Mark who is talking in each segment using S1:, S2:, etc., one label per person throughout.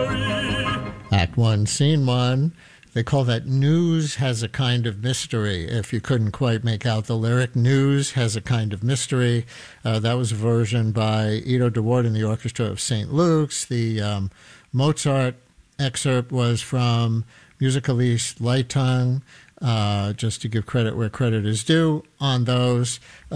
S1: Act one, scene one. They call that news has a kind of mystery. If you couldn't quite make out the lyric, news has a kind of mystery. That was a version by Ido de Ward and the Orchestra of St. Luke's. The Mozart excerpt was from Musicalis Leitung, just to give credit where credit is due on those.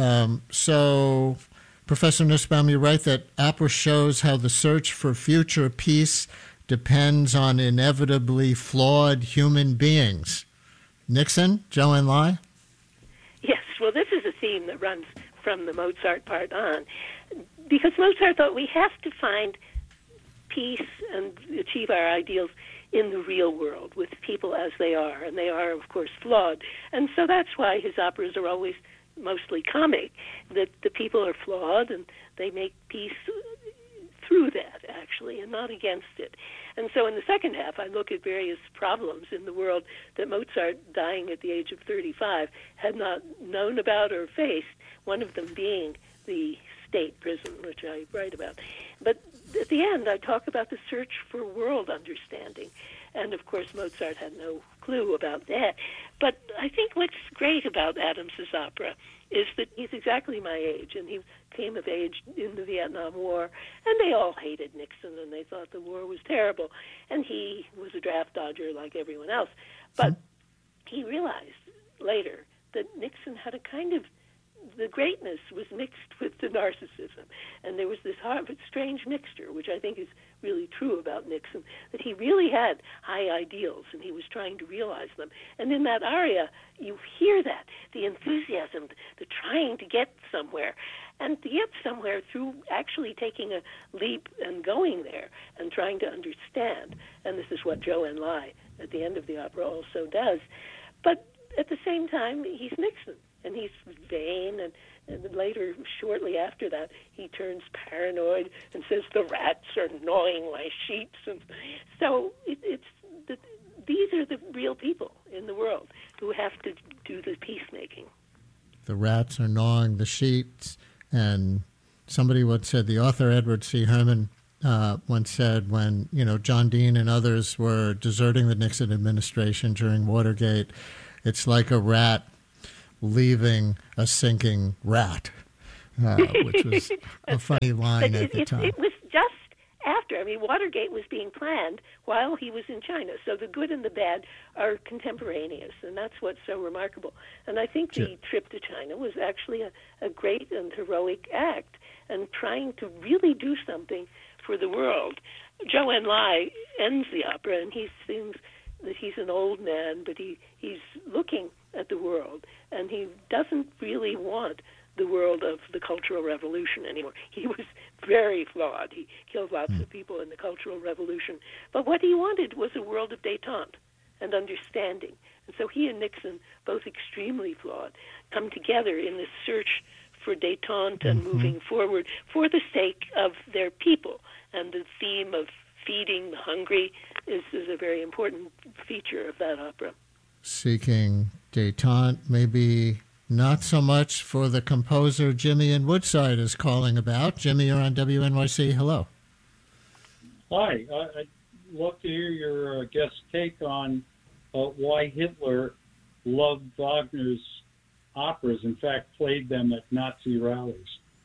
S1: So, Professor Nussbaum, you write that opera shows how the search for future peace depends on inevitably flawed human beings. Nixon, Zhou Enlai?
S2: Yes, well, this is a theme that runs from the Mozart part on, because Mozart thought we have to find peace and achieve our ideals in the real world with people as they are, and they are, of course, flawed. And so that's why his operas are always mostly comic, that the people are flawed and they make peace through that, actually, and not against it. And so in the second half, I look at various problems in the world that Mozart, dying at the age of 35, had not known about or faced, one of them being the state prison, which I write about. But at the end, I talk about the search for world understanding. And, of course, Mozart had no clue about that. But I think what's great about Adams's opera is that he's exactly my age, and he came of age in the Vietnam War, and they all hated Nixon, and they thought the war was terrible. And he was a draft dodger like everyone else. But he realized later that Nixon had a kind of, the greatness was mixed with the narcissism. And there was this strange mixture, which I think is really true about Nixon, that he really had high ideals, and he was trying to realize them. And in that aria, you hear that, the enthusiasm, the trying to get somewhere, and to get somewhere through actually taking a leap and going there and trying to understand. And this is what Zhou Enlai, at the end of the opera, also does. But at the same time, he's Nixon. And he's vain, and later, shortly after that, he turns paranoid and says the rats are gnawing my sheets. And so these are the real people in the world who have to do the peacemaking.
S1: The rats are gnawing the sheets, and somebody once said, the author Edward C. Herman once said, when John Dean and others were deserting the Nixon administration during Watergate, it's like a rat leaving a sinking rat, which was a funny line at the time.
S2: It was just after. I mean, Watergate was being planned while he was in China. So the good and the bad are contemporaneous, and that's what's so remarkable. And I think the trip to China was actually a great and heroic act, and trying to really do something for the world. Zhou Enlai ends the opera, and he sings that he's an old man, but he's looking at the world, and he doesn't really want the world of the Cultural Revolution anymore. He was very flawed. He killed lots of people in the Cultural Revolution. But what he wanted was a world of détente and understanding. And so he and Nixon, both extremely flawed, come together in this search for détente and moving forward for the sake of their people. And the theme of feeding the hungry is a very important feature of that opera.
S1: Seeking détente, maybe not so much for the composer Jimmy in Woodside is calling about. Jimmy, you're on WNYC. Hello.
S3: Hi. I'd love to hear your guest take on why Hitler loved Wagner's operas, in fact, played them at Nazi rallies.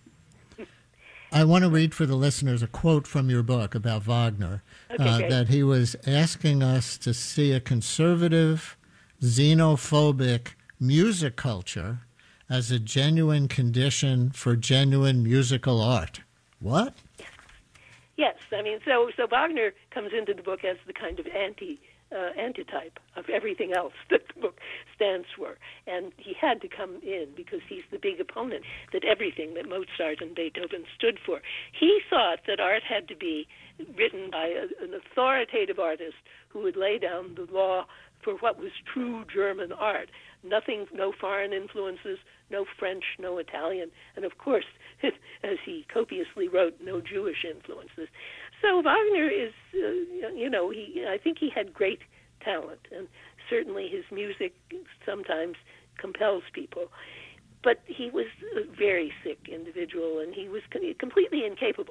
S1: I want to read for the listeners a quote from your book about Wagner, that he was asking us to see a conservative, xenophobic music culture as a genuine condition for genuine musical art. What?
S2: Yes. I mean, so Wagner comes into the book as the kind of antitype of everything else that the book stands for. And he had to come in because he's the big opponent that everything that Mozart and Beethoven stood for. He thought that art had to be written by an authoritative artist who would lay down the law for what was true German art. Nothing, no foreign influences, no French, no Italian, and of course, as he copiously wrote, no Jewish influences. So Wagner is, I think he had great talent, and certainly his music sometimes compels people. But he was a very sick individual, and he was completely incapable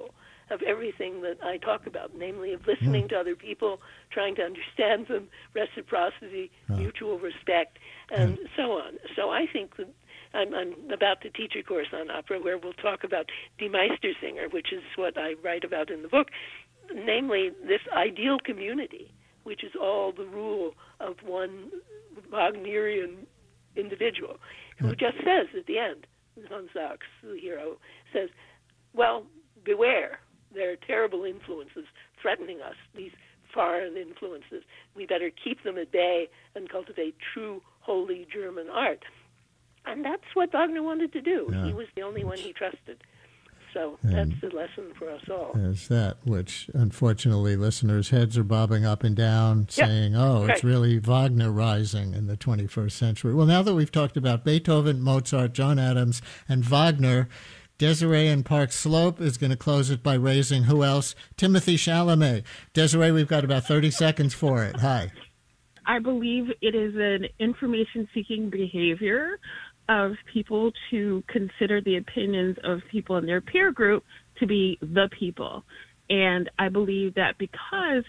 S2: of everything that I talk about, namely of listening to other people, trying to understand them, reciprocity, mutual respect, and so on. So I think that I'm about to teach a course on opera where we'll talk about Die Meistersinger, which is what I write about in the book, namely this ideal community, which is all the rule of one Wagnerian individual who just says at the end, Hans Sachs, the hero, says, well, beware, there are terrible influences threatening us, these foreign influences. We better keep them at bay and cultivate true, holy German art. And that's what Wagner wanted to do. Yeah. He was the only one he trusted. So that's the lesson for us all.
S1: There's that, which unfortunately listeners' heads are bobbing up and down saying, it's really Wagner rising in the 21st century. Well, now that we've talked about Beethoven, Mozart, John Adams, and Wagner, Desiree in Park Slope is going to close it by raising who else? Timothy Chalamet. Desiree, we've got about 30 seconds for it. Hi.
S4: I believe it is an information-seeking behavior of people to consider the opinions of people in their peer group to be the people. And I believe that because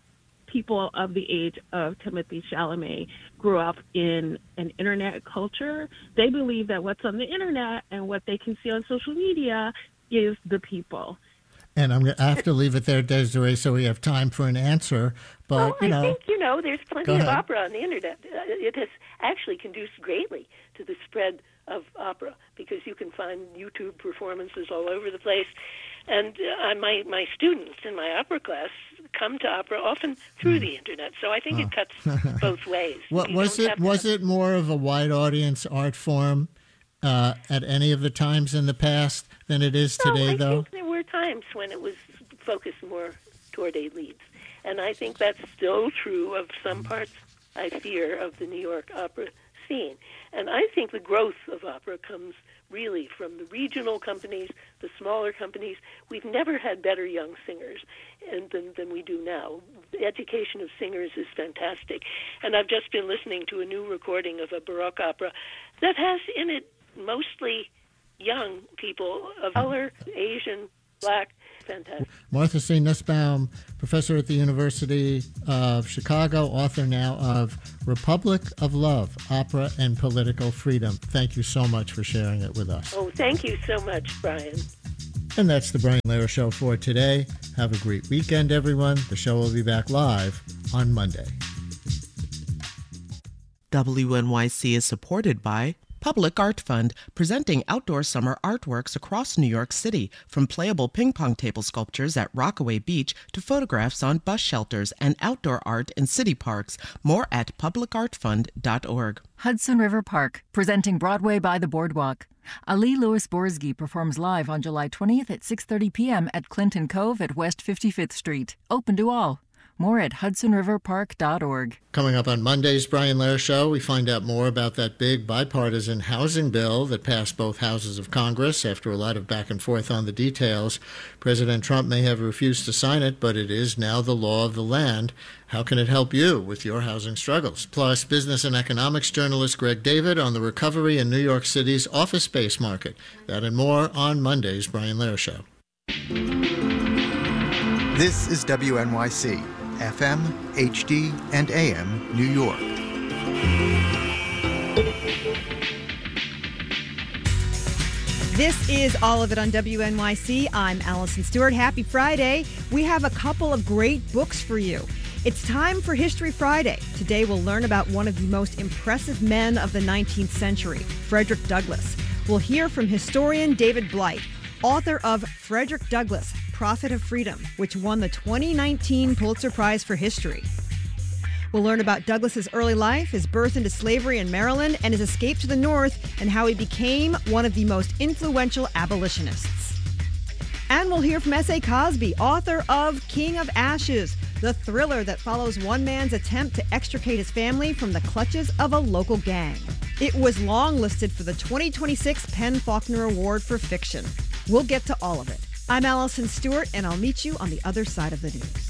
S4: people of the age of Timothy Chalamet grew up in an internet culture, they believe that what's on the internet and what they can see on social media is the people.
S1: And I'm going to have to leave it there, Desiree, so we have time for an answer. But,
S2: I think, there's plenty of opera on the internet. It has actually conduced greatly to the spread of opera because you can find YouTube performances all over the place. And my students in my opera class come to opera often through the internet. So I think it cuts both ways.
S1: Was it more of a wide audience art form at any of the times in the past than it is today,
S2: I
S1: though?
S2: think there were times when it was focused more toward elites. And I think that's still true of some parts, I fear, of the New York opera scene. And I think the growth of opera comes really from the regional companies, the smaller companies. We've never had better young singers than we do now. The education of singers is fantastic. And I've just been listening to a new recording of a Baroque opera that has in it mostly young people of color, Asian, Black. Fantastic.
S1: Martha C. Nussbaum, professor at the University of Chicago, author now of Republic of Love, Opera and Political Freedom. Thank you so much for sharing it with us.
S2: Oh, thank you so much, Brian.
S1: And that's the Brian Lehrer Show for today. Have a great weekend, everyone. The show will be back live on Monday.
S5: WNYC is supported by Public Art Fund, presenting outdoor summer artworks across New York City, from playable ping pong table sculptures at Rockaway Beach to photographs on bus shelters and outdoor art in city parks. More at publicartfund.org.
S6: Hudson River Park, presenting Broadway by the Boardwalk. Ali Louis Borzge performs live on July 20th at 6:30 p.m. at Clinton Cove at West 55th Street. Open to all. More at hudsonriverpark.org.
S1: Coming up on Monday's Brian Lehrer Show, we find out more about that big bipartisan housing bill that passed both houses of Congress after a lot of back and forth on the details. President Trump may have refused to sign it, but it is now the law of the land. How can it help you with your housing struggles? Plus, business and economics journalist Greg David on the recovery in New York City's office space market. That and more on Monday's Brian Lehrer Show.
S7: This is WNYC. FM, HD, and AM, New York.
S8: This is All of It on WNYC. I'm Allison Stewart. Happy Friday. We have a couple of great books for you. It's time for History Friday. Today we'll learn about one of the most impressive men of the 19th century, Frederick Douglass. We'll hear from historian David Blight, author of Frederick Douglass, Prophet of Freedom, which won the 2019 Pulitzer Prize for History. We'll learn about Douglass's early life, his birth into slavery in Maryland, and his escape to the North, and how he became one of the most influential abolitionists. And we'll hear from S.A. Cosby, author of King of Ashes, the thriller that follows one man's attempt to extricate his family from the clutches of a local gang. It was longlisted for the 2026 PEN/Faulkner Award for Fiction. We'll get to all of it. I'm Allison Stewart, and I'll meet you on the other side of the news.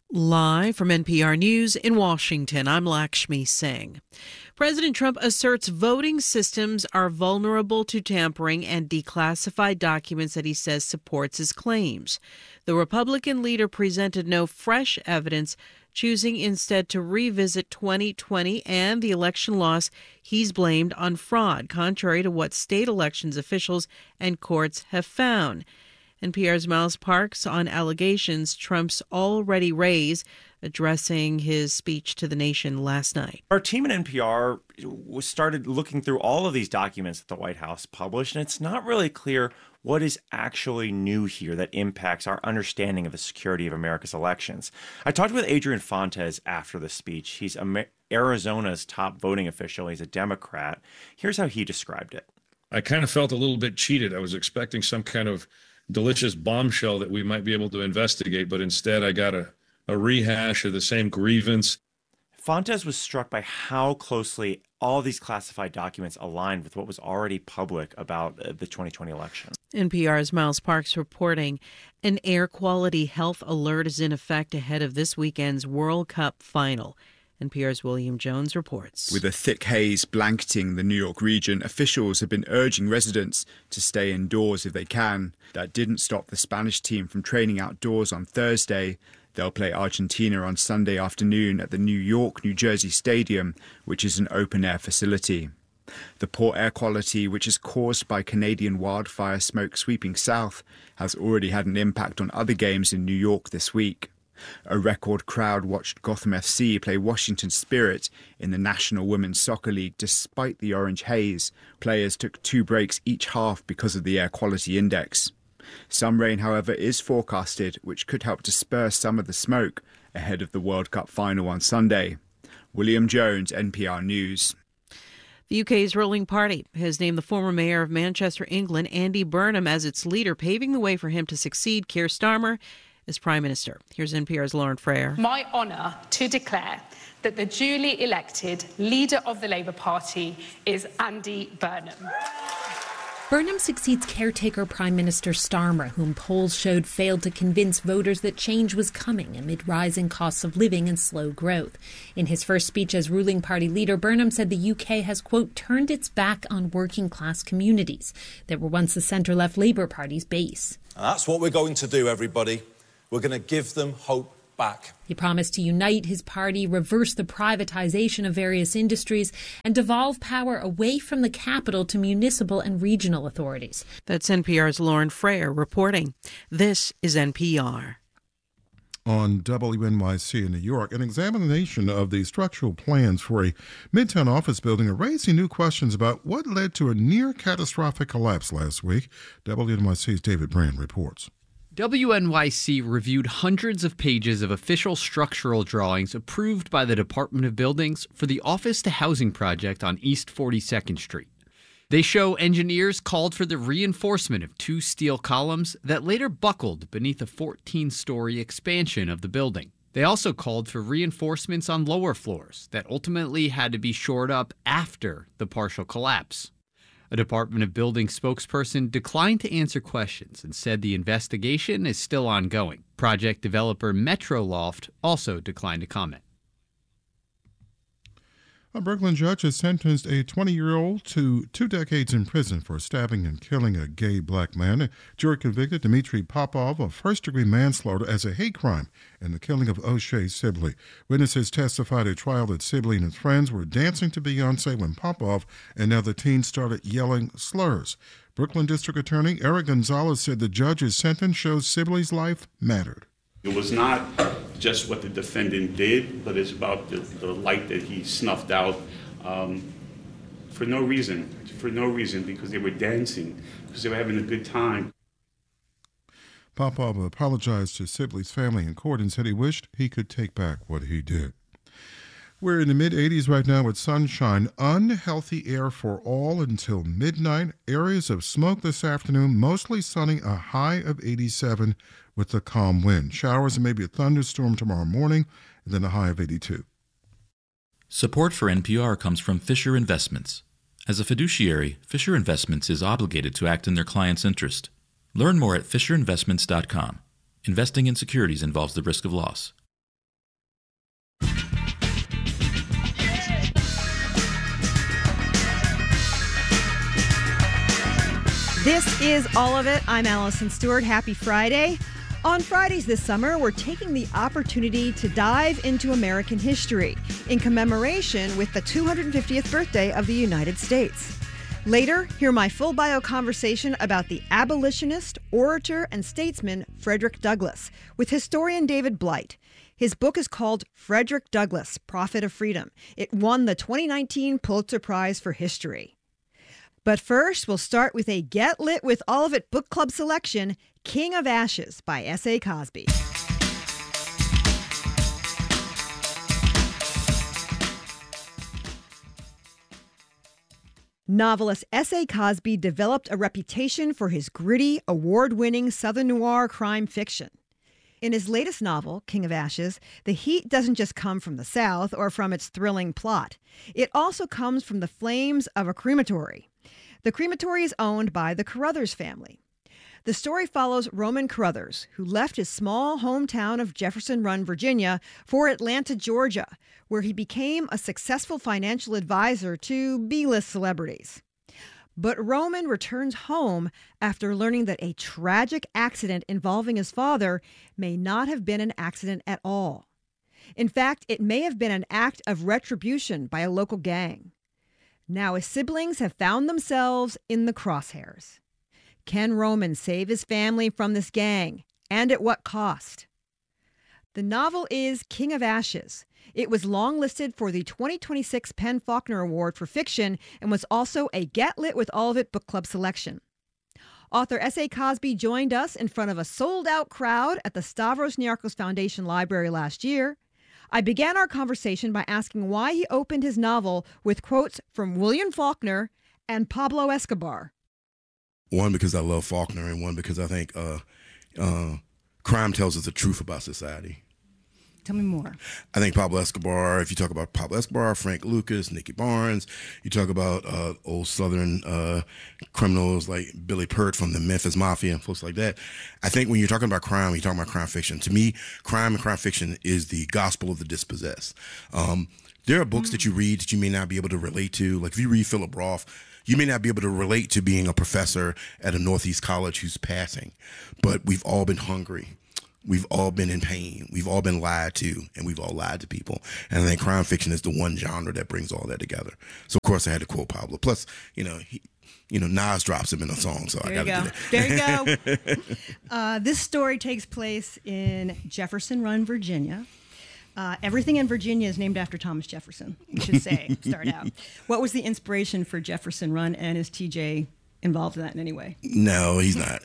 S9: Live from NPR News in Washington, I'm Lakshmi Singh. President Trump asserts voting systems are vulnerable to tampering and declassified documents that he says supports his claims. The Republican leader presented no fresh evidence, choosing instead to revisit 2020 and the election loss he's blamed on fraud, contrary to what state elections officials and courts have found. NPR's Miles Parks on allegations Trump's already raised, addressing his speech to the nation last night.
S10: Our team at NPR started looking through all of these documents that the White House published, and it's not really clear what is actually new here that impacts our understanding of the security of America's elections. I talked with Adrian Fontes after the speech. He's Arizona's top voting official. He's a Democrat. Here's how he described it.
S11: I kind of felt a little bit cheated. I was expecting some kind of delicious bombshell that we might be able to investigate, but instead I got a rehash of the same grievance.
S10: Fontes was struck by how closely all these classified documents aligned with what was already public about the 2020 election.
S9: NPR's Miles Parks reporting an air quality health alert is in effect ahead of this weekend's World Cup final. NPR's William Jones reports.
S12: With a thick haze blanketing the New York region, officials have been urging residents to stay indoors if they can. That didn't stop the Spanish team from training outdoors on Thursday. They'll play Argentina on Sunday afternoon at the New York, New Jersey Stadium, which is an open-air facility. The poor air quality, which is caused by Canadian wildfire smoke sweeping south, has already had an impact on other games in New York this week. A record crowd watched Gotham FC play Washington Spirit in the National Women's Soccer League despite the orange haze. Players took 2 breaks each half because of the air quality index. Some rain, however, is forecasted, which could help disperse some of the smoke ahead of the World Cup final on Sunday. William Jones, NPR News.
S9: The UK's ruling party has named the former mayor of Manchester, England, Andy Burnham, as its leader, paving the way for him to succeed Keir Starmer as Prime Minister. Here's NPR's Lauren Freire.
S13: My honour to declare that the duly elected leader of the Labour Party is Andy Burnham.
S14: Burnham succeeds caretaker Prime Minister Starmer, whom polls showed failed to convince voters that change was coming amid rising costs of living and slow growth. In his first speech as ruling party leader, Burnham said the UK has, quote, turned its back on working-class communities that were once the centre-left Labour Party's base.
S15: And that's what we're going to do, everybody. We're going to give them hope back.
S14: He promised to unite his party, reverse the privatisation of various industries, and devolve power away from the capital to municipal and regional authorities.
S9: That's NPR's Lauren Freire reporting. This is NPR.
S16: On WNYC in New York, an examination of the structural plans for a Midtown office building are raising new questions about what led to a near-catastrophic collapse last week. WNYC's David Brand reports.
S17: WNYC reviewed hundreds of pages of official structural drawings approved by the Department of Buildings for the Office to Housing project on East 42nd Street. They show engineers called for the reinforcement of 2 steel columns that later buckled beneath a 14-story expansion of the building. They also called for reinforcements on lower floors that ultimately had to be shored up after the partial collapse. A Department of Buildings spokesperson declined to answer questions and said the investigation is still ongoing. Project developer Metroloft also declined to comment.
S16: A Brooklyn judge has sentenced a 20-year-old to 2 decades in prison for stabbing and killing a gay black man. A jury convicted Dmitry Popov of first-degree manslaughter as a hate crime in the killing of O'Shea Sibley. Witnesses testified at trial that Sibley and his friends were dancing to Beyoncé when Popov and other teens started yelling slurs. Brooklyn District Attorney Eric Gonzalez said the judge's sentence shows Sibley's life mattered.
S18: It was not just what the defendant did, but it's about the light that he snuffed out for no reason, because they were dancing, because they were having a good time.
S16: Popov apologized to Sibley's family in court and said he wished he could take back what he did. We're in the mid-80s right now with sunshine. Unhealthy air for all until midnight. Areas of smoke this afternoon, mostly sunny, a high of 87 with a calm wind. Showers and maybe a thunderstorm tomorrow morning, and then a high of 82.
S19: Support for NPR comes from Fisher Investments. As a fiduciary, Fisher Investments is obligated to act in their client's interest. Learn more at FisherInvestments.com. Investing in securities involves the risk of loss.
S8: This is All of It. I'm Allison Stewart. Happy Friday. On Fridays this summer, we're taking the opportunity to dive into American history in commemoration with the 250th birthday of the United States. Later, hear my full bio conversation about the abolitionist, orator, and statesman Frederick Douglass with historian David Blight. His book is called Frederick Douglass, Prophet of Freedom. It won the 2019 Pulitzer Prize for History. But first, we'll start with a Get Lit with All of It book club selection, King of Ashes by S.A. Cosby. Novelist S.A. Cosby developed a reputation for his gritty, award-winning Southern noir crime fiction. In his latest novel, King of Ashes, the heat doesn't just come from the South or from its thrilling plot. It also comes from the flames of a crematory. The crematory is owned by the Carruthers family. The story follows Roman Carruthers, who left his small hometown of Jefferson Run, Virginia, for Atlanta, Georgia, where he became a successful financial advisor to B-list celebrities. But Roman returns home after learning that a tragic accident involving his father may not have been an accident at all. In fact, it may have been an act of retribution by a local gang. Now his siblings have found themselves in the crosshairs. Can Roman save his family from this gang, and at what cost? The novel is King of Ashes. It was longlisted for the 2026 PEN/Faulkner Award for Fiction and was also a Get Lit with All of It book club selection. Author S.A. Cosby joined us in front of a sold-out crowd at the Stavros Niarchos Foundation Library last year. I began our conversation by asking why he opened his novel with quotes from William Faulkner and Pablo Escobar.
S20: One, because I love Faulkner, and one, because I think crime tells us the truth about society.
S8: Tell me more.
S20: I think Pablo Escobar, if you talk about Pablo Escobar, Frank Lucas, Nicky Barnes, you talk about old Southern criminals like Billy Peart from the Memphis Mafia and folks like that. I think when you're talking about crime, you're talking about crime fiction. To me, crime and crime fiction is the gospel of the dispossessed. There are books that you read that you may not be able to relate to. Like if you read Philip Roth, you may not be able to relate to being a professor at a Northeast college who's passing, but we've all been hungry. We've all been in pain. We've all been lied to, and we've all lied to people. And I think crime fiction is the one genre that brings all that together. So, of course, I had to quote Pablo. Plus, Nas drops him in a song, so I got to do that.
S8: There you go. This story takes place in Jefferson Run, Virginia. Everything in Virginia is named after Thomas Jefferson, we should say, start out. What was the inspiration for Jefferson Run, and is TJ involved in that in any way?
S20: No, he's not.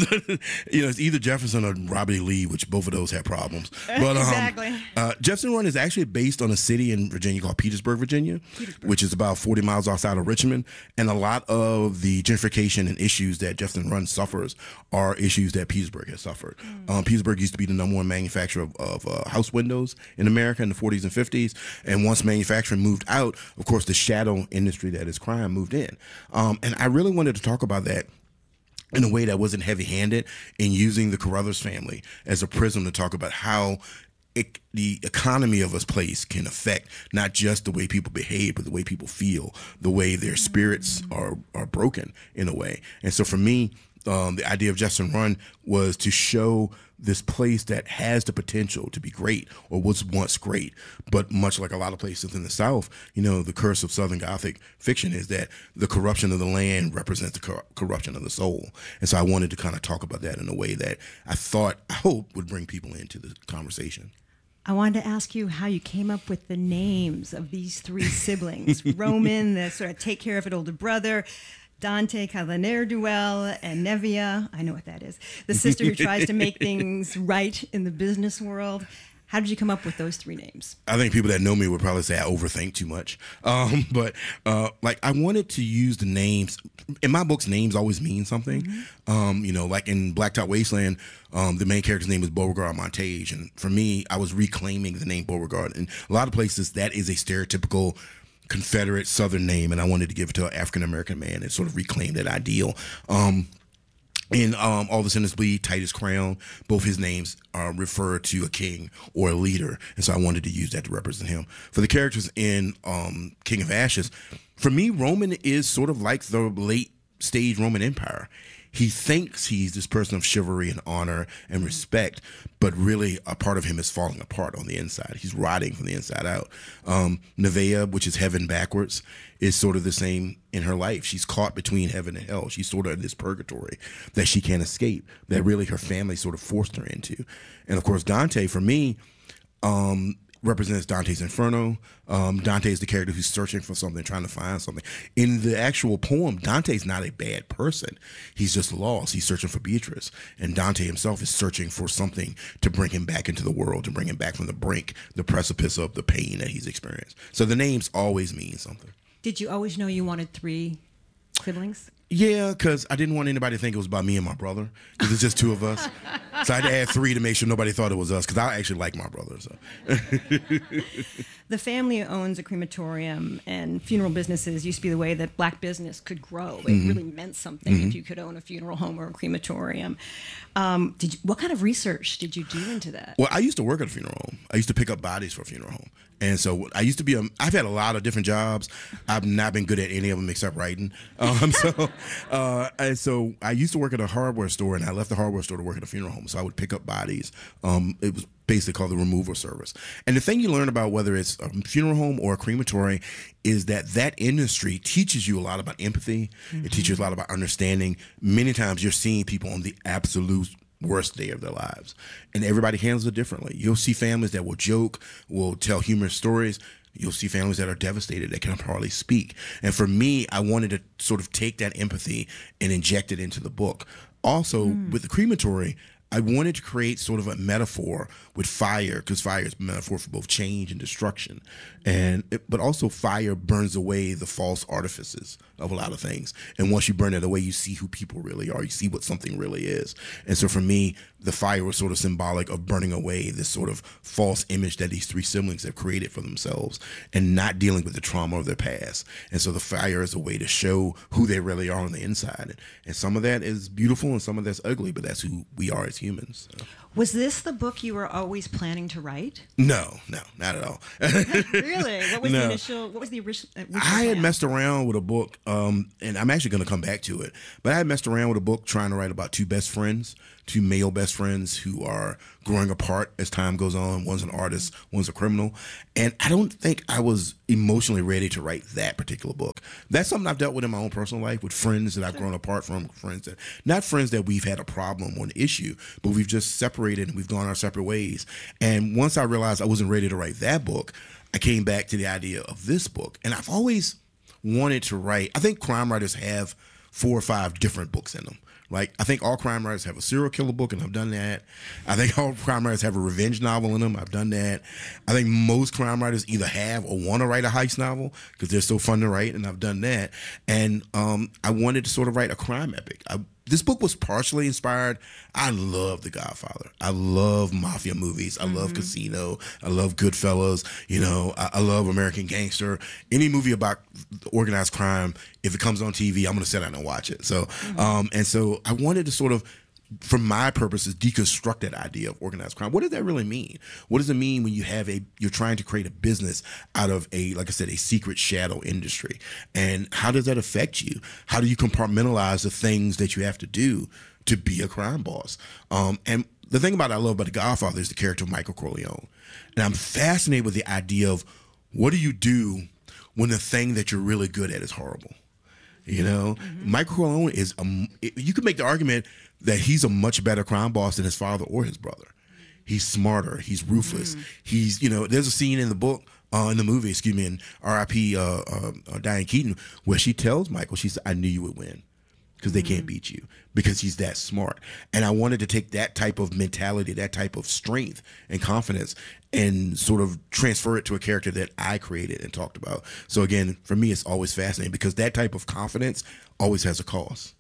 S20: It's either Jefferson or Robert E. Lee, which both of those have problems. But
S8: exactly.
S20: Jefferson Run is actually based on a city in Virginia called Petersburg, Virginia, which is about 40 miles outside of Richmond. And a lot of the gentrification and issues that Jefferson Run suffers are issues that Petersburg has suffered. Petersburg used to be the number one manufacturer of house windows in America in the 40s and 50s. And once manufacturing moved out, of course, the shadow industry that is crime moved in. And I really wanted to talk about that in a way that wasn't heavy-handed, in using the Carruthers family as a prism to talk about how the economy of a place can affect not just the way people behave, but the way people feel, the way their spirits are broken in a way. And so for me, the idea of Jefferson Run was to show this place that has the potential to be great, or was once great, but much like a lot of places in the South, the curse of Southern Gothic fiction is that the corruption of the land represents the corruption of the soul. And so I wanted to kind of talk about that in a way that I hope would bring people into the conversation.
S8: I wanted to ask you how you came up with the names of these three siblings. Roman, the sort of take care of it older brother, Dante, kind of the ne'er-do-well, and Nevia, I know what that is, the sister who tries to make things right in the business world. How did you come up with those three names?
S20: I think people that know me would probably say I overthink too much. But I wanted to use the names. In my books, names always mean something. Mm-hmm. Like in Blacktop Wasteland, the main character's name is Beauregard Montage. And for me, I was reclaiming the name Beauregard. In a lot of places, that is a stereotypical Confederate Southern name, and I wanted to give it to an African-American man and sort of reclaim that ideal. In All the Sinners Bleed, Titus Crown, both his names refer to a king or a leader, and so I wanted to use that to represent him. For the characters in King of Ashes, for me, Roman is sort of like the late stage Roman Empire. He thinks he's this person of chivalry and honor and respect, but really a part of him is falling apart on the inside. He's rotting from the inside out. Nevaeh, which is heaven backwards, is sort of the same in her life. She's caught between heaven and hell. She's sort of in this purgatory that she can't escape, that really her family sort of forced her into. And of course, Dante, for me, represents Dante's Inferno. Dante is the character who's searching for something, trying to find something. In the actual poem, Dante's not a bad person. He's just lost. He's searching for Beatrice. And Dante himself is searching for something to bring him back into the world, to bring him back from the brink, the precipice of the pain that he's experienced. So the names always mean something.
S8: Did you always know you wanted 3 siblings?
S20: Yeah, because I didn't want anybody to think it was about me and my brother, because it's just 2 of us. So I had to add 3 to make sure nobody thought it was us, because I actually like my brother. So.
S8: The family owns a crematorium, and funeral businesses used to be the way that black business could grow. It really meant something if you could own a funeral home or a crematorium. What kind of research did you do into that?
S20: Well, I used to work at a funeral home. I used to pick up bodies for a funeral home. And so I used to be I've had a lot of different jobs. I've not been good at any of them except writing. And so I used to work at a hardware store, and I left the hardware store to work at a funeral home. So I would pick up bodies. It was basically called the removal service. And the thing you learn about whether it's a funeral home or a crematory is that industry teaches you a lot about empathy. It teaches you a lot about understanding. Many times you're seeing people on the absolute worst day of their lives, and everybody handles it differently. You'll see families that will joke, will tell humorous stories. You'll see families that are devastated, that can hardly speak. And for me, I wanted to sort of take that empathy and inject it into the book. Also, with the crematory, I wanted to create sort of a metaphor with fire, because fire is a metaphor for both change and destruction. But also fire burns away the false artifices of a lot of things. And once you burn it away, you see who people really are. You see what something really is. And so for me, the fire was sort of symbolic of burning away this sort of false image that these 3 siblings have created for themselves and not dealing with the trauma of their past. And so the fire is a way to show who they really are on the inside. And some of that is beautiful and some of that's ugly, but that's who we are as humans. So.
S8: Was this the book you were always planning to write?
S20: No, not at all.
S8: Really? What was the original?
S20: I had messed around with a book, and I'm actually going to come back to it, but I had messed around with a book trying to write about 2 best friends, 2 male best friends who are growing apart as time goes on. One's an artist, one's a criminal. And I don't think I was emotionally ready to write that particular book. That's something I've dealt with in my own personal life, with friends that I've grown apart from, not friends that we've had a problem or an issue, but we've just separated and we've gone our separate ways. And once I realized I wasn't ready to write that book, I came back to the idea of this book. And I've always wanted to write, I think crime writers have 4 or 5 different books in them. Like, I think all crime writers have a serial killer book, and I've done that. I think all crime writers have a revenge novel in them. I've done that. I think most crime writers either have or want to write a heist novel because they're so fun to write, and I've done that. And I wanted to sort of write a crime epic. This book was partially inspired. I love The Godfather. I love mafia movies. I love Casino. I love Goodfellas. You know, I love American Gangster. Any movie about organized crime, if it comes on TV, I'm going to sit down and watch it. So, and so I wanted to sort of, for my purposes, deconstruct that idea of organized crime. What does that really mean? What does it mean when you're trying to create a business out of like I said, a secret shadow industry? And how does that affect you? How do you compartmentalize the things that you have to do to be a crime boss? And the thing I love about The Godfather is the character of Michael Corleone. And I'm fascinated with the idea of what do you do when the thing that you're really good at is horrible? You know, Michael Corleone is, you could make the argument that he's a much better crime boss than his father or his brother. He's smarter. He's ruthless. He's, you know, there's a scene in the book, in the movie, in R.I.P. Diane Keaton, where she tells Michael, she said, I knew you would win because they can't beat you because he's that smart. And I wanted to take that type of mentality, that type of strength and confidence and sort of transfer it to a character that I created and talked about. So again, for me, it's always fascinating because that type of confidence always has a cost.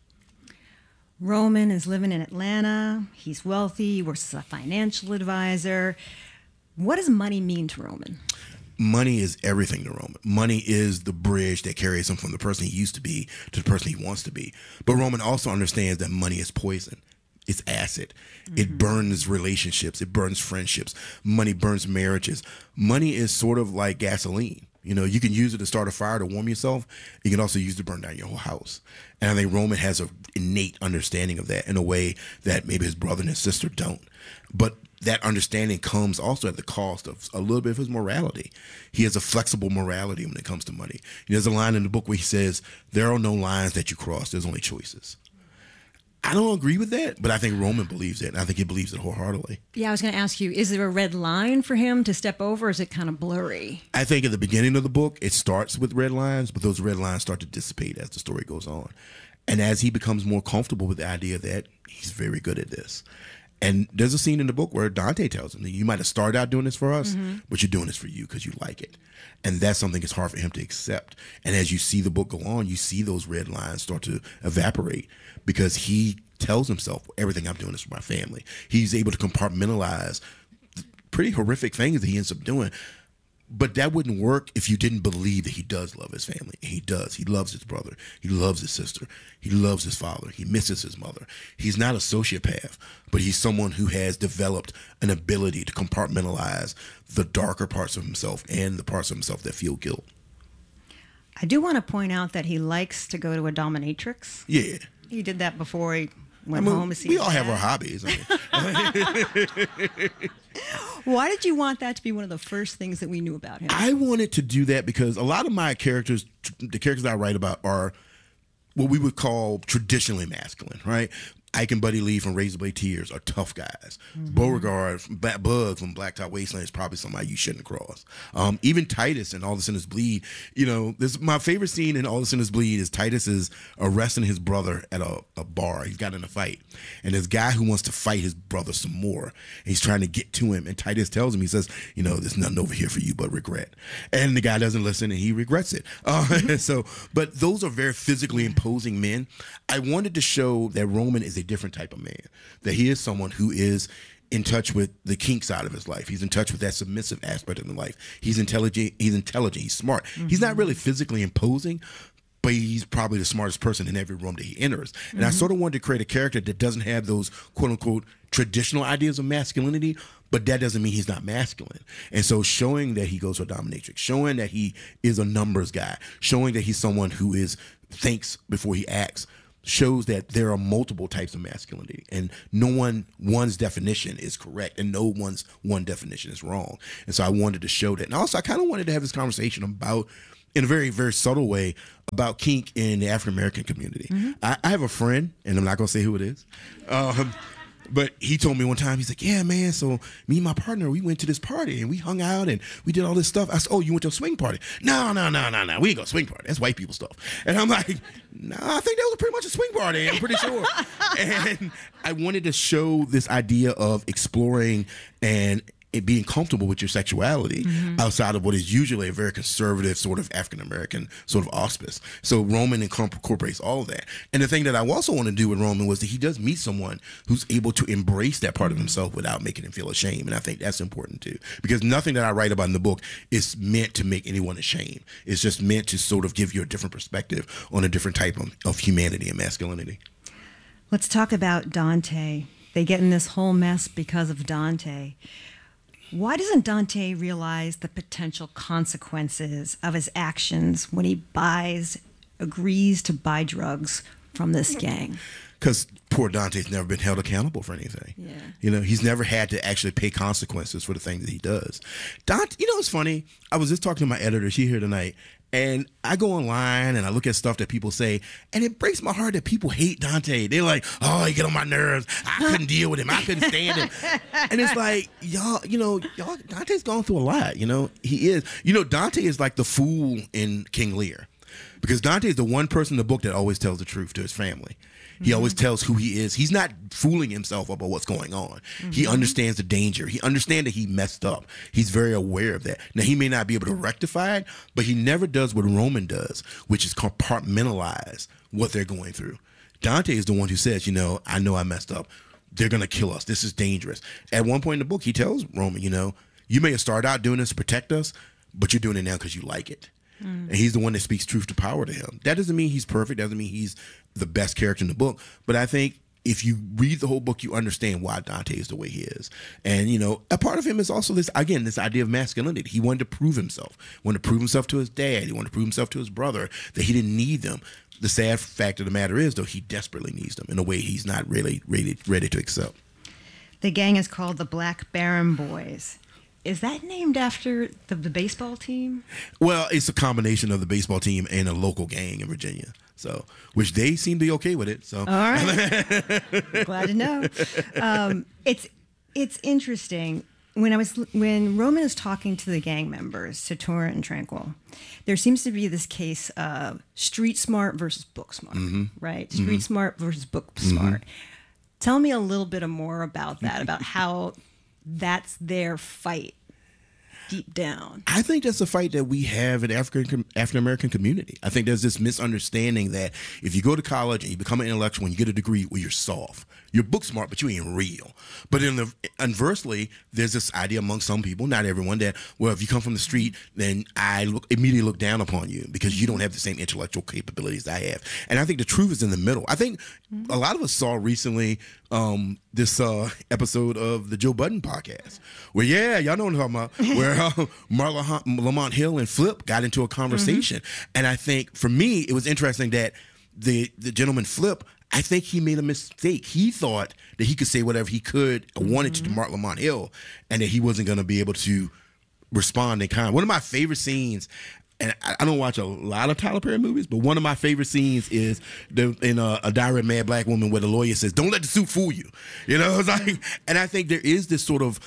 S8: Roman is living in Atlanta. He's wealthy. He works as a financial advisor. What does money mean to Roman?
S20: Money is everything to Roman. Money is the bridge that carries him from the person he used to be to the person he wants to be. But Roman also understands that money is poison. It's acid. It burns relationships. It burns friendships. Money burns marriages. Money is sort of like gasoline. You know, you can use it to start a fire to warm yourself. You can also use it to burn down your whole house. And I think Roman has an innate understanding of that in a way that maybe his brother and his sister don't. But that understanding comes also at the cost of a little bit of his morality. He has a flexible morality when it comes to money. There's a line in the book where he says, there are no lines that you cross. There's only choices. I don't agree with that, but I think Roman believes it, and I think he believes it wholeheartedly.
S8: Yeah, I was going to ask you, is there a red line for him to step over, or is it kind of blurry?
S20: I think at the beginning of the book, it starts with red lines, but those red lines start to dissipate as the story goes on. And as he becomes more comfortable with the idea that he's very good at this. And there's a scene in the book where Dante tells him that you might have started out doing this for us, but you're doing this for you because you like it. And that's something that's hard for him to accept. And as you see the book go on, you see those red lines start to evaporate because he tells himself, everything I'm doing is for my family. He's able to compartmentalize pretty horrific things that he ends up doing. But that wouldn't work if you didn't believe that he does love his family. And he does. He loves his brother. He loves his sister. He loves his father. He misses his mother. He's not a sociopath, but he's someone who has developed an ability to compartmentalize the darker parts of himself and the parts of himself that feel guilt.
S8: I do want to point out that he likes to go to a dominatrix.
S20: Yeah.
S8: He did that before he went home to see
S20: we
S8: his
S20: all have
S8: dad.
S20: our hobbies.
S8: Why did you want that to be one of the first things that we knew about him?
S20: I wanted to do that because a lot of my characters, the characters that I write about, are what we would call traditionally masculine, right? Ike and Buddy Lee from Razorblade Tears are tough guys. Beauregard, Bug from Blacktop Wasteland is probably somebody you shouldn't cross. Even Titus in All the Sinners Bleed, you know, this my favorite scene in All the Sinners Bleed is Titus is arresting his brother at a bar. He's got in a fight. And this guy who wants to fight his brother some more. And he's trying to get to him. And Titus tells him, he says, you know, there's nothing over here for you but regret. And the guy doesn't listen and he regrets it. But those are very physically imposing men. I wanted to show that Roman is a different type of man, that he is someone who is in touch with the kink side of his life. He's in touch with that submissive aspect of his life. He's intelligent, he's smart. He's not really physically imposing, but he's probably the smartest person in every room that he enters. And I sort of wanted to create a character that doesn't have those quote unquote traditional ideas of masculinity, but that doesn't mean he's not masculine. And so showing that he goes to a dominatrix, showing that he is a numbers guy, showing that he's someone who thinks before he acts, shows that there are multiple types of masculinity and one's definition is correct and no one's one definition is wrong. And so I wanted to show that. And also I kind of wanted to have this conversation about, in a very, very subtle way, about kink in the African-American community. I have a friend, and I'm not going to say who it is, but he told me one time, he's like, yeah, man, so me and my partner, we went to this party and we hung out and we did all this stuff. I said, oh, you went to a swing party? No. We ain't go to swing party. That's white people stuff. And I'm like, no, I think that was pretty much a swing party. I'm pretty sure. And I wanted to show this idea of exploring and it being comfortable with your sexuality outside of what is usually a very conservative sort of African-American sort of auspice. So Roman incorporates all of that. And the thing that I also want to do with Roman was that he does meet someone who's able to embrace that part of himself without making him feel ashamed. And I think that's important too, because nothing that I write about in the book is meant to make anyone ashamed. It's just meant to sort of give you a different perspective on a different type of humanity and masculinity.
S8: Let's talk about Dante. They get in this whole mess because of Dante. Why doesn't Dante realize the potential consequences of his actions when he agrees to buy drugs from this gang?
S20: Because poor Dante's never been held accountable for anything. Yeah. You know, he's never had to actually pay consequences for the things that he does. Dante, you know, it's funny. I was just talking to my editor. She's here tonight. And I go online and I look at stuff that people say, and it breaks my heart that people hate Dante. They're like, oh, he get on my nerves. I couldn't deal with him. I couldn't stand him. And it's like, y'all, Dante's gone through a lot, He is. Dante is like the fool in King Lear. Because Dante is the one person in the book that always tells the truth to his family. He always tells who he is. He's not fooling himself about what's going on. He understands the danger. He understands that he messed up. He's very aware of that. Now, he may not be able to rectify it, but he never does what Roman does, which is compartmentalize what they're going through. Dante is the one who says, I know I messed up. They're going to kill us. This is dangerous. At one point in the book, he tells Roman, you may have started out doing this to protect us, but you're doing it now because you like it. And he's the one that speaks truth to power to him. That doesn't mean he's perfect. Doesn't mean he's the best character in the book. But I think if you read the whole book, you understand why Dante is the way he is. And, you know, a part of him is also this idea of masculinity. He wanted to prove himself. He wanted to prove himself to his dad. He wanted to prove himself to his brother that he didn't need them. The sad fact of the matter is, though, he desperately needs them in a way he's not really ready to accept.
S8: The gang is called the Black Baron Boys. Is that named after the baseball team?
S20: Well, it's a combination of the baseball team and a local gang in Virginia. So, which they seem to be okay with it. So,
S8: all right, glad to know. It's interesting when Roman is talking to the gang members, to Torrent and Tranquil. There seems to be this case of street smart versus book smart, right? Street smart versus book smart. Tell me a little bit more about that, about how that's their fight deep down.
S20: I think that's a fight that we have in the African-American community. I think there's this misunderstanding that if you go to college and you become an intellectual and you get a degree, well, you're soft. You're book smart, but you ain't real. But inversely, there's this idea among some people, not everyone, that, well, if you come from the street, then I immediately look down upon you because you don't have the same intellectual capabilities I have. And I think the truth is in the middle. I think a lot of us saw recently this episode of the Joe Budden podcast where, y'all know what I'm talking about, where Marla Lamont Hill and Flip got into a conversation. And I think, for me, it was interesting that the gentleman Flip, I think he made a mistake. He thought that he could say whatever he could or wanted to Mark Lamont Hill and that he wasn't going to be able to respond in kind. One of my favorite scenes, and I don't watch a lot of Tyler Perry movies, but one of my favorite scenes is in A Diary of a Mad Black Woman where the lawyer says, "Don't let the suit fool you." You know, it's like, and I think there is this sort of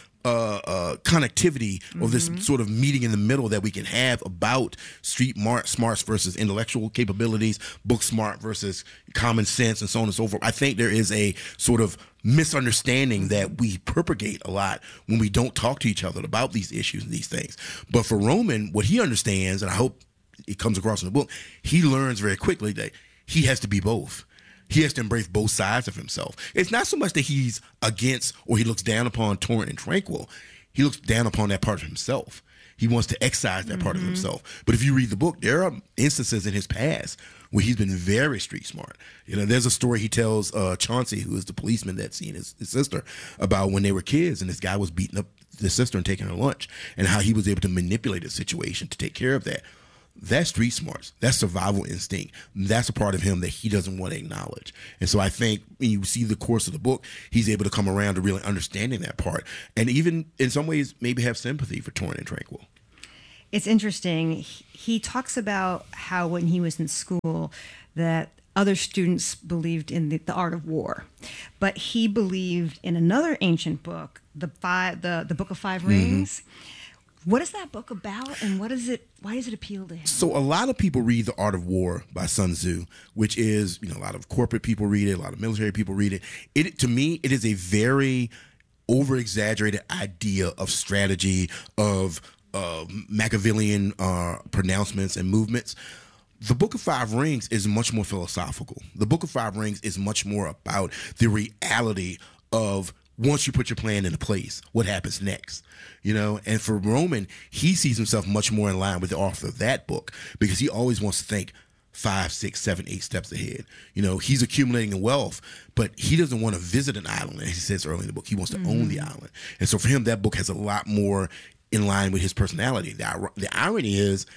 S20: connectivity or this sort of meeting in the middle that we can have about street smarts versus intellectual capabilities, book smart versus common sense, and so on and so forth. I think there is a sort of misunderstanding that we propagate a lot when we don't talk to each other about these issues and these things. But for Roman, what he understands, and I hope it comes across in the book, he learns very quickly that he has to be both. He has to embrace both sides of himself. It's not so much that he's against or he looks down upon Torrent and Tranquil. He looks down upon that part of himself. He wants to excise that part of himself. But if you read the book, there are instances in his past where he's been very street smart. You know, there's a story he tells Chauncey, who is the policeman that's seen his sister, about when they were kids and this guy was beating up the sister and taking her lunch, and how he was able to manipulate the situation to take care of that. That's street smarts. That's survival instinct. That's a part of him that he doesn't want to acknowledge. And so I think when you see the course of the book, he's able to come around to really understanding that part. And even in some ways, maybe have sympathy for Torrent and Tranquil.
S8: It's interesting. He talks about how when he was in school that other students believed in the art of war. But he believed in another ancient book, the Book of Five Rings. What is that book about, and why does it appeal to him?
S20: So a lot of people read The Art of War by Sun Tzu, which is, you know, a lot of corporate people read it, a lot of military people read it. To me, it is a very over-exaggerated idea of strategy, of Machiavellian pronouncements and movements. The Book of Five Rings is much more philosophical. The Book of Five Rings is much more about the reality of once you put your plan into place, what happens next? You know, and for Roman, he sees himself much more in line with the author of that book because he always wants to think 5, 6, 7, 8 steps ahead. You know, he's accumulating wealth, but he doesn't want to visit an island. As he says early in the book, he wants to own the island. And so for him, that book has a lot more in line with his personality. The irony is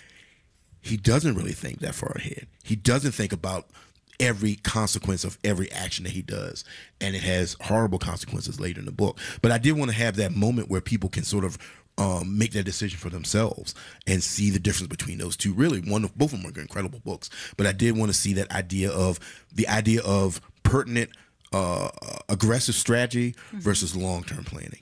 S20: he doesn't really think that far ahead. He doesn't think about every consequence of every action that he does, and it has horrible consequences later in the book. But I did want to have that moment where people can sort of make that decision for themselves and see the difference between those two. Really, both of them are incredible books, but I did want to see that idea of pertinent, aggressive strategy versus long-term planning.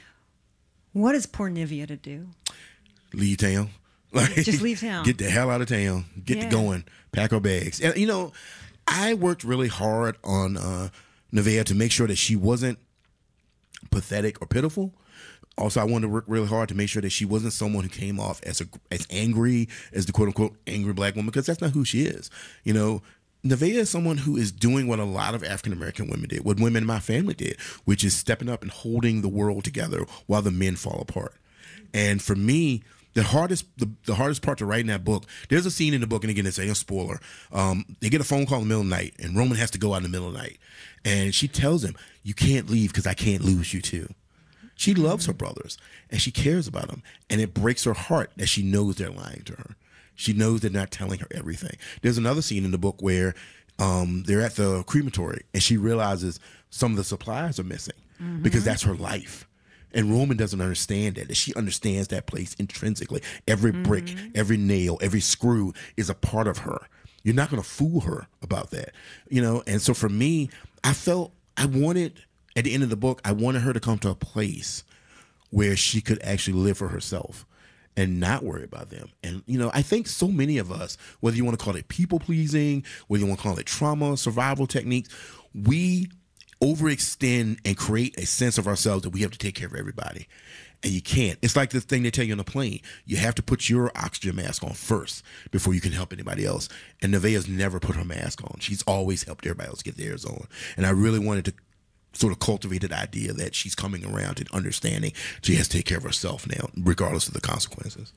S8: What is Pornivia to do?
S20: Leave town.
S8: Just leave town.
S20: Get the hell out of town. Get to going. Pack her bags. And, you know, I worked really hard on Nevaeh to make sure that she wasn't pathetic or pitiful. Also, I wanted to work really hard to make sure that she wasn't someone who came off as angry as the quote-unquote angry black woman, because that's not who she is. You know, Nevaeh is someone who is doing what a lot of African-American women did, what women in my family did, which is stepping up and holding the world together while the men fall apart. And for me, The hardest part to write in that book, there's a scene in the book, and again, it's a spoiler. They get a phone call in the middle of the night, and Roman has to go out in the middle of the night. And she tells him, you can't leave because I can't lose you too. She loves her brothers, and she cares about them. And it breaks her heart that she knows they're lying to her. She knows they're not telling her everything. There's another scene in the book where they're at the crematory, and she realizes some of the supplies are missing because that's her life. And Roman doesn't understand that she understands that place intrinsically. Every brick, every nail, every screw is a part of her. You're not going to fool her about that, And so for me, at the end of the book, I wanted her to come to a place where she could actually live for herself and not worry about them. And, I think so many of us, whether you want to call it people pleasing, whether you want to call it trauma, survival techniques, we overextend and create a sense of ourselves that we have to take care of everybody. And you can't. It's like the thing they tell you on the plane. You have to put your oxygen mask on first before you can help anybody else. And Nevaeh's never put her mask on. She's always helped everybody else get theirs on. And I really wanted to sort of cultivate the idea that she's coming around to understanding she has to take care of herself now, regardless of the consequences.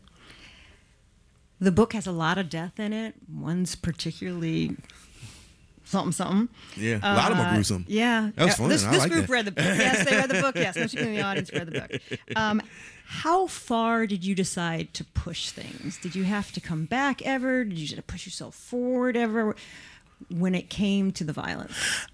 S8: The book has a lot of death in it. One's particularly something.
S20: Yeah, a lot of them are gruesome.
S8: Yeah.
S20: That was fun.
S8: This
S20: like
S8: group
S20: that.
S8: read the book. Yes, they read the book. Yes, most people in the audience read the book. How far did you decide to push things? Did you have to come back ever? Did you just push yourself forward ever when it came to the violence?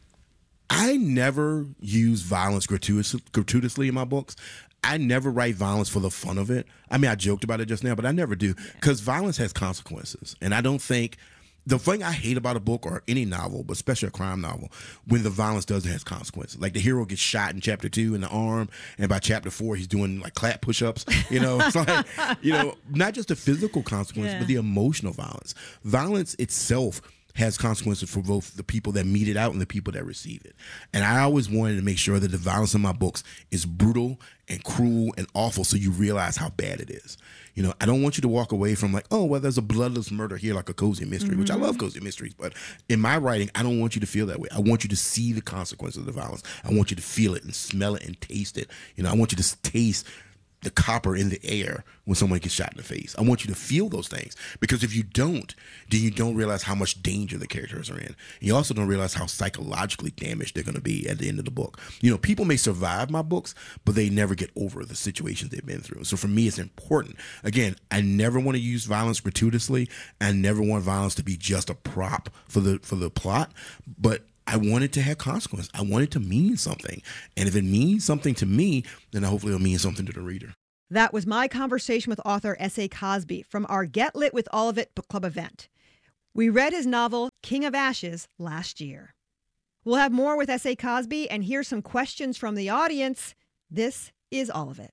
S20: I never use violence gratuitously in my books. I never write violence for the fun of it. I mean, I joked about it just now, but I never do, because violence has consequences. And I don't think the thing I hate about a book or any novel, but especially a crime novel, when the violence doesn't have consequences. Like the hero gets shot in chapter 2 in the arm, and by chapter 4 he's doing like clap push-ups. It's like, not just the physical consequences, but the emotional violence. Violence itself has consequences for both the people that mete it out and the people that receive it. And I always wanted to make sure that the violence in my books is brutal and cruel and awful, so you realize how bad it is. I don't want you to walk away from like, oh, well, there's a bloodless murder here, like a cozy mystery, which I love cozy mysteries. But in my writing, I don't want you to feel that way. I want you to see the consequences of the violence. I want you to feel it and smell it and taste it. I want you to taste the copper in the air when someone gets shot in the face. I want you to feel those things, because if you don't, then you don't realize how much danger the characters are in. And you also don't realize how psychologically damaged they're going to be at the end of the book. People may survive my books, but they never get over the situations they've been through. So for me, it's important. Again, I never want to use violence gratuitously. I never want violence to be just a prop for the plot, but I want it to have consequence. I want it to mean something. And if it means something to me, then hopefully it'll mean something to the reader.
S8: That was my conversation with author S.A. Cosby from our Get Lit with All of It book club event. We read his novel, King of Ashes, last year. We'll have more with S.A. Cosby and hear some questions from the audience. This is All of It.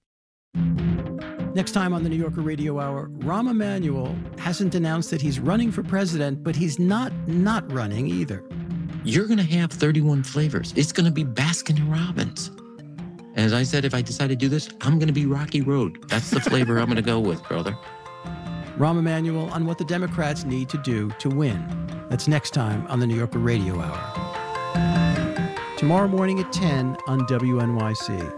S21: Next time on the New Yorker Radio Hour, Rahm Emanuel hasn't announced that he's running for president, but he's not running either.
S22: You're going to have 31 flavors. It's going to be Baskin Robbins. As I said, if I decide to do this, I'm going to be Rocky Road. That's the flavor I'm going to go with, brother.
S21: Rahm Emanuel on what the Democrats need to do to win. That's next time on the New Yorker Radio Hour. Tomorrow morning at 10 on WNYC.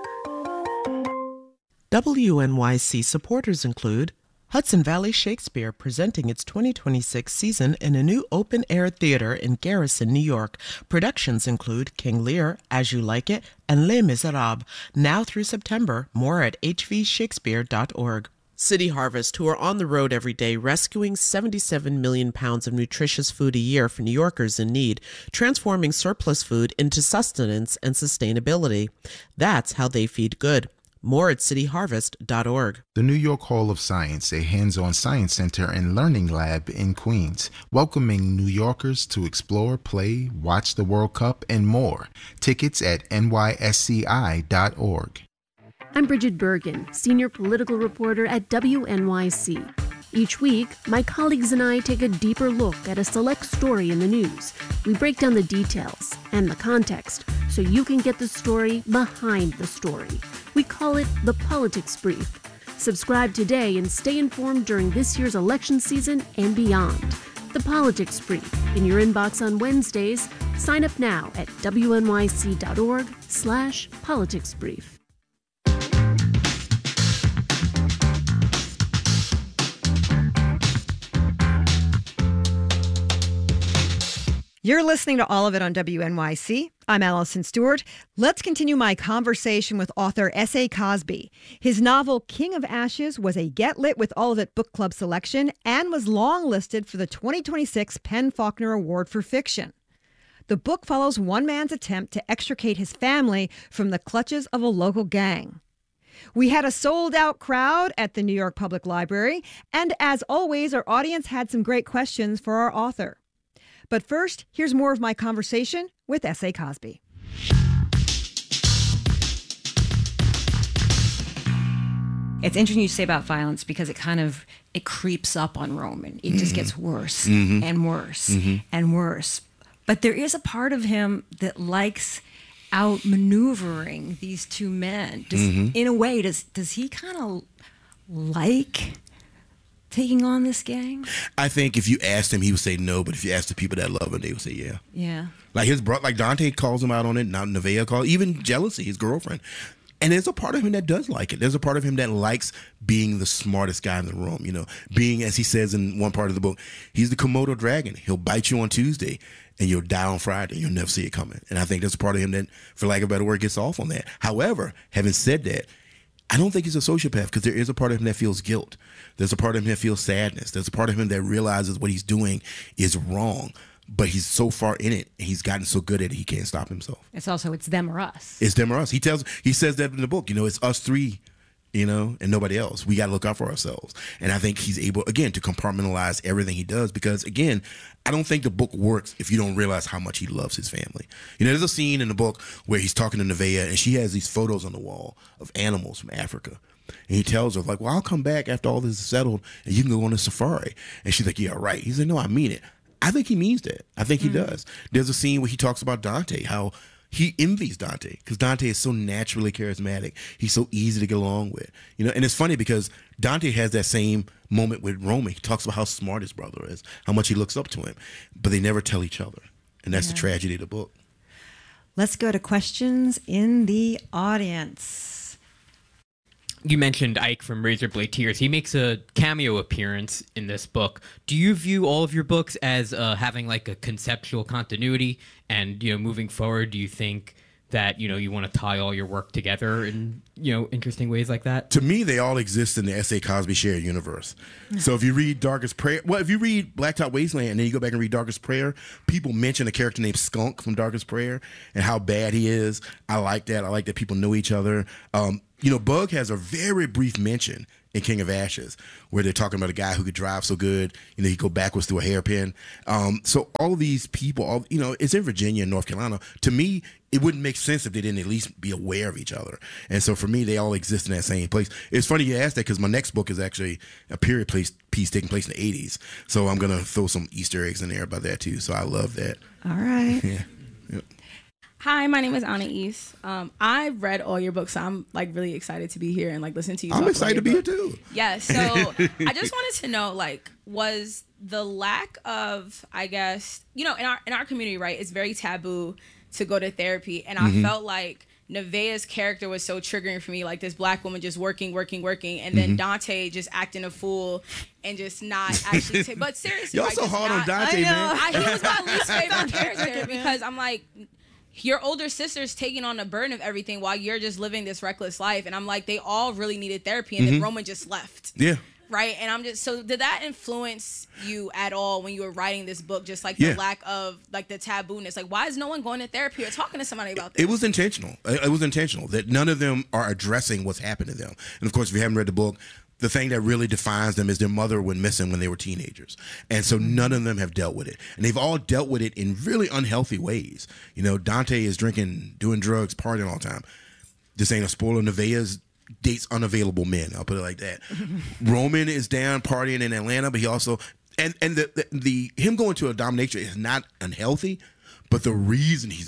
S5: WNYC supporters include Hudson Valley Shakespeare presenting its 2026 season in a new open-air theater in Garrison, New York. Productions include King Lear, As You Like It, and Les Miserables. Now through September. More at hvshakespeare.org. City Harvest, who are on the road every day rescuing 77 million pounds of nutritious food a year for New Yorkers in need, transforming surplus food into sustenance and sustainability. That's how they feed good. More at cityharvest.org.
S23: The New York Hall of Science, a hands-on science center and learning lab in Queens, welcoming New Yorkers to explore, play, watch the World Cup, and more. Tickets at nysci.org.
S24: I'm Bridget Bergen, senior political reporter at WNYC. Each week, my colleagues and I take a deeper look at a select story in the news. We break down the details and the context so you can get the story behind the story. We call it the Politics Brief. Subscribe today and stay informed during this year's election season and beyond. The Politics Brief in your inbox on Wednesdays. Sign up now at wnyc.org/politicsbrief.
S8: You're listening to All of It on WNYC. I'm Allison Stewart. Let's continue my conversation with author S.A. Cosby. His novel King of Ashes was a Get Lit with All of It book club selection and was longlisted for the 2026 PEN/Faulkner Award for Fiction. The book follows one man's attempt to extricate his family from the clutches of a local gang. We had a sold-out crowd at the New York Public Library, and as always, our audience had some great questions for our author. But first, here's more of my conversation with S.A. Cosby.
S2: It's interesting you say about violence because it creeps up on Roman. It just gets worse and worse and worse. But there is a part of him that likes outmaneuvering these two men. In a way, does he kind of like taking on this gang?
S20: I think if you asked him, he would say no. But if you asked the people that love him, they would say yeah.
S2: Yeah.
S20: Like his brother, like Dante calls him out on it. Now Nevaeh calls, even jealousy, his girlfriend. And there's a part of him that does like it. There's a part of him that likes being the smartest guy in the room. You know, being, as he says in one part of the book, he's the Komodo dragon. He'll bite you on Tuesday and you'll die on Friday. You'll never see it coming. And I think there's a part of him that, for lack of a better word, gets off on that. However, having said that, I don't think he's a sociopath because there is a part of him that feels guilt. There's a part of him that feels sadness. There's a part of him that realizes what he's doing is wrong, but he's so far in it and he's gotten so good at it he can't stop himself.
S2: It's them or us.
S20: It's them or us. He says that in the book. You know, it's us three, you know, and nobody else. We got to look out for ourselves. And I think he's able, again, to compartmentalize everything he does because, again, I don't think the book works if you don't realize how much he loves his family. You know, there's a scene in the book where he's talking to Nevaeh and she has these photos on the wall of animals from Africa. And he tells her, like, well, I'll come back after all this is settled and you can go on a safari. And she's like, yeah, right. He's like, no, I mean it. I think he means that. I think he does. There's a scene where he talks about Dante, how he envies Dante because Dante is so naturally charismatic. He's so easy to get along with. You know, and it's funny because Dante has that same moment with Roman. He talks about how smart his brother is, how much he looks up to him, but they never tell each other. And that's the tragedy of the book.
S8: Let's go to questions in the audience.
S3: You mentioned Ike from Razorblade Tears. He makes a cameo appearance in this book. Do you view all of your books as having like a conceptual continuity? And, you know, moving forward, do you think that, you know, you want to tie all your work together in, you know, interesting ways like that?
S20: To me, they all exist in the S.A. Cosby shared universe. So if you read Darkest Prayer, well, if you read Blacktop Wasteland and then you go back and read Darkest Prayer, people mention a character named Skunk from Darkest Prayer and how bad he is. I like that. I like that people know each other. You know, Bug has a very brief mention in King of Ashes where they're talking about a guy who could drive so good, you know, he'd go backwards through a hairpin. So all these people, you know, it's in Virginia and North Carolina. To me, it wouldn't make sense if they didn't at least be aware of each other. And so for me, they all exist in that same place. It's funny you asked that because my next book is actually a period piece taking place in the 80s. So I'm going to throw some Easter eggs in there about that too. So I love that.
S8: All right.
S20: Yeah.
S4: Hi, my name is Anna East. I've read all your books, so I'm like really excited to be here and like listen to you.
S20: I'm excited to be here too.
S4: Yeah, so I just wanted to know, like, was the lack of, I guess, you know, in our community, right? It's very taboo to go to therapy, and I felt like Nevaeh's character was so triggering for me, like this black woman just working, and then Dante just acting a fool and just not actually. But seriously,
S20: y'all so hard on Dante, man.
S4: He was my least favorite character because I'm like, your older sister's taking on the burden of everything while you're just living this reckless life. And I'm like, they all really needed therapy. And then Roman just left.
S20: Yeah.
S4: Right. And I'm just, so did that influence you at all when you were writing this book? Just like the lack of like the tabooness, like why is no one going to therapy or talking to somebody about this?
S20: It was intentional. It was intentional that none of them are addressing what's happened to them. And of course, if you haven't read the book, the thing that really defines them is their mother went missing when they were teenagers. And so none of them have dealt with it. And they've all dealt with it in really unhealthy ways. You know, Dante is drinking, doing drugs, partying all the time. This ain't a spoiler. Nevaeh dates unavailable men. I'll put it like that. Roman is down partying in Atlanta, but he also, and the him going to a dominatrix is not unhealthy, but the reason he's going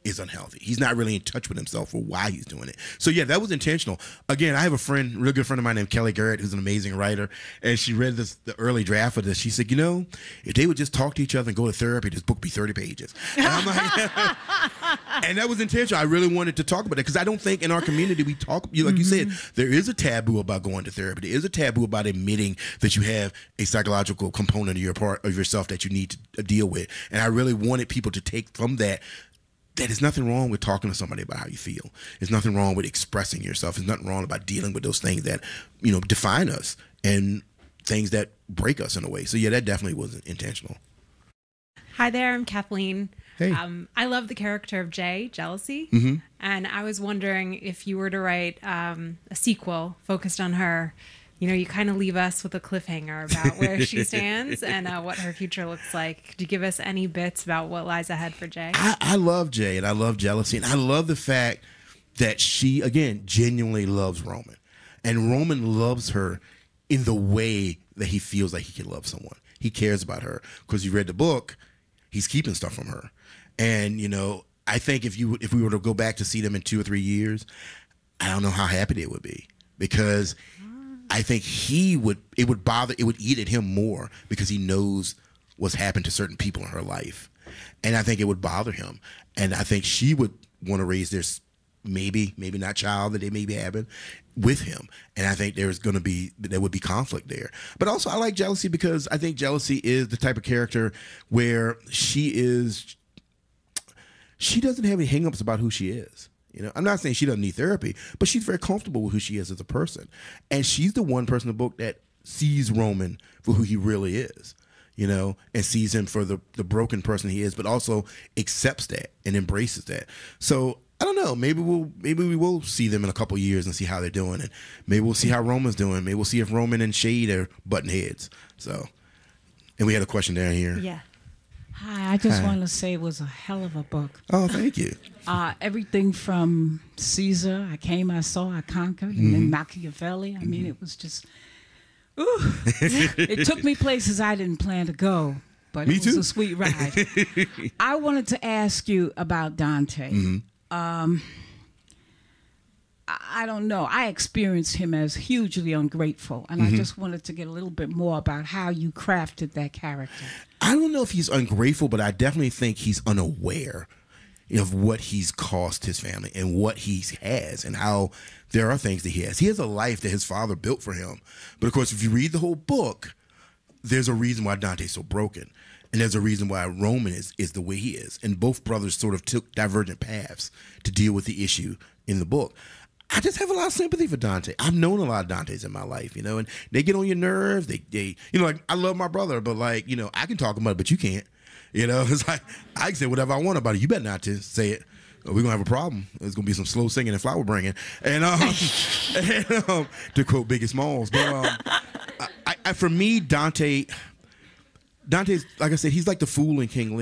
S20: is unhealthy. He's not really in touch with himself or why he's doing it. So yeah, that was intentional. Again, I have a real good friend of mine named Kelly Garrett, who's an amazing writer, and she read the early draft of this. She said, if they would just talk to each other and go to therapy, this book would be 30 pages. And I'm like, and that was intentional. I really wanted to talk about it because I don't think in our community we talk, like you said, there is a taboo about going to therapy. There is a taboo about admitting that you have a psychological component of your part of yourself that you need to deal with. And I really wanted people to take from that there's nothing wrong with talking to somebody about how you feel. There's nothing wrong with expressing yourself. There's nothing wrong about dealing with those things that, define us and things that break us in a way. So yeah, that definitely wasn't intentional.
S1: Hi there, I'm Kathleen.
S20: Hey.
S1: I love the character of Jay, Jealousy.
S20: Mm-hmm.
S1: And I was wondering if you were to write a sequel focused on her, you kind of leave us with a cliffhanger about where she stands and what her future looks like. Could you give us any bits about what lies ahead for Jay?
S20: I love Jay and I love Jealousy. And I love the fact that she, again, genuinely loves Roman. And Roman loves her in the way that he feels like he can love someone. He cares about her because you read the book, he's keeping stuff from her. And, I think if we were to go back to see them in 2 or 3 years, I don't know how happy they would be because I think it would eat at him more because he knows what's happened to certain people in her life. And I think it would bother him. And I think she would want to raise this maybe not child that they may be having with him. And I think there would be conflict there. But also I like Jealousy because I think Jealousy is the type of character where she doesn't have any hangups about who she is. I'm not saying she doesn't need therapy, but she's very comfortable with who she is as a person. And she's the one person in the book that sees Roman for who he really is, and sees him for the broken person he is, but also accepts that and embraces that. So I don't know. Maybe we will see them in a couple of years and see how they're doing. And maybe we'll see how Roman's doing. Maybe we'll see if Roman and Shade are butting heads. So, and we had a question down here.
S6: Yeah. Hi, I just wanted to say it was a hell of a book.
S20: Oh, thank you.
S6: Everything from Caesar, I came, I saw, I conquered, and then Machiavelli. I mean, it was just, it took me places I didn't plan to go, but it was a sweet ride. I wanted to ask you about Dante.
S20: Mm-hmm.
S6: I don't know. I experienced him as hugely ungrateful, and I just wanted to get a little bit more about how you crafted that character.
S20: I don't know if he's ungrateful, but I definitely think he's unaware of what he's cost his family and what he has and how there are things that he has. He has a life that his father built for him. But of course, if you read the whole book, there's a reason why Dante's so broken. And there's a reason why Roman is the way he is. And both brothers sort of took divergent paths to deal with the issue in the book. I just have a lot of sympathy for Dante. I've known a lot of Dantes in my life, and they get on your nerves. They like I love my brother, but I can talk about it, but you can't. It's like I can say whatever I want about it. You better not to say it. We're gonna have a problem. There's gonna be some slow singing and flower bringing, and to quote Biggie Smalls. But for me, Dante's like I said, he's like the fool in King Lear.